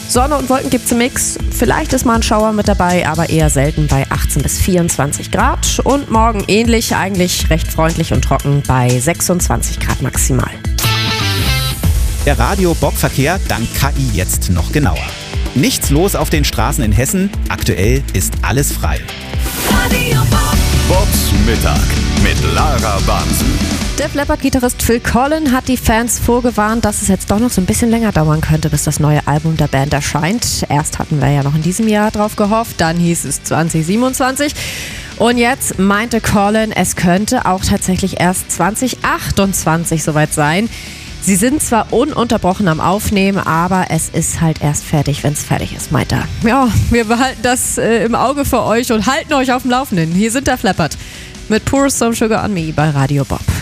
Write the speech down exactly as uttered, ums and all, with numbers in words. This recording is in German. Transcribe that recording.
Sonne und Wolken gibt's im Mix. Vielleicht ist mal ein Schauer mit dabei, aber eher selten bei achtzehn bis vierundzwanzig Grad. Und morgen ähnlich, eigentlich recht freundlich und trocken bei sechsundzwanzig Grad maximal. Der Radio-Bob-Verkehr dank K I jetzt noch genauer. Nichts los auf den Straßen in Hessen. Aktuell ist alles frei. Radio Bob. Bobs Mittag mit Lara Bansen. Def Leppard-Gitarrist Phil Collen hat die Fans vorgewarnt, dass es jetzt doch noch so ein bisschen länger dauern könnte, bis das neue Album der Band erscheint. Erst hatten wir ja noch in diesem Jahr drauf gehofft, dann hieß es zwanzig siebenundzwanzig. Und jetzt meinte Collen, es könnte auch tatsächlich erst zwanzig achtundzwanzig soweit sein. Sie sind zwar ununterbrochen am Aufnehmen, aber es ist halt erst fertig, wenn es fertig ist, meint er. Ja, wir behalten das äh, im Auge für euch und halten euch auf dem Laufenden. Hier sind Def Leppard mit Pour Some Sugar on Me bei Radio Bob.